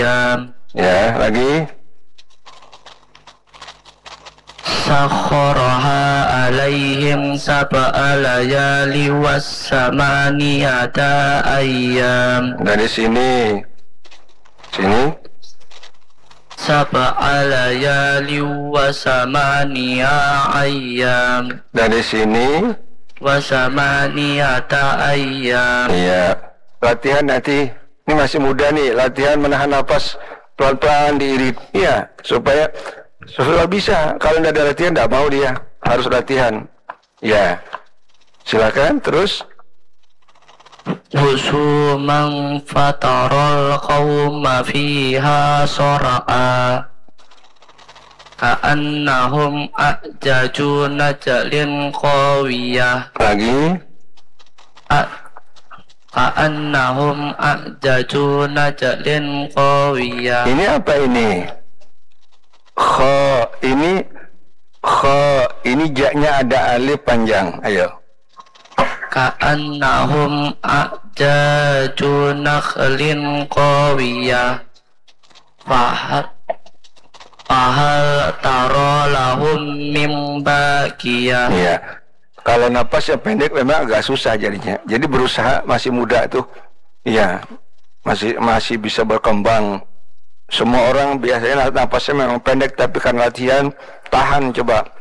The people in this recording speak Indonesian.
Ya, lagi. Sakharaha alaihim sab'a layali wassamaniyata ayyam. Dari sini. Sab'a layali wassamaniya ayyam. Dari sini. Wassamaniyata ayyam. Iya. Latihan nanti. Ini masih muda nih. Latihan menahan nafas pelan-pelan diirit. Iya. Supaya bisa. Kalau tidak ada latihan, tidak mau dia. Harus latihan. Ya. Silakan. Terus. Husuman fatarol qawma fiha sara'a ka'annahum a'jaju najalin qawiyah. Lagi. Ka'annahum a'jaju najalin qawiyah. Ini apa ini? Ini jaknya ada alif panjang. Ayo. Ka'annahum a'jaju nakhlin qawiyah. Fahal taro lahum mim baqiyah. Iya. Kalau napasnya pendek memang agak susah jadinya. Jadi berusaha, masih muda tuh. Iya. Masih bisa berkembang. Semua orang biasanya napasnya memang pendek, tapi kan latihan tahan coba.